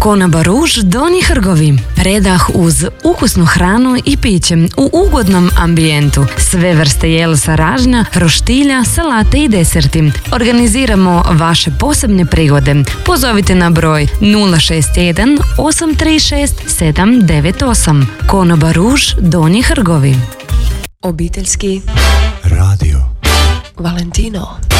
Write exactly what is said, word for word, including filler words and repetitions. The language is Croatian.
Konoba Ruž Donji Hrgovi. Predah uz ukusnu hranu i piće u ugodnom ambijentu. Sve vrste jela sa ražnja, roštilja, salate i deserti. Organiziramo vaše posebne prigode. Pozovite na broj nula šest jedan osam tri šest sedam devet osam. Konoba Ruž Donji Hrgovi. Obiteljski radio Valentino.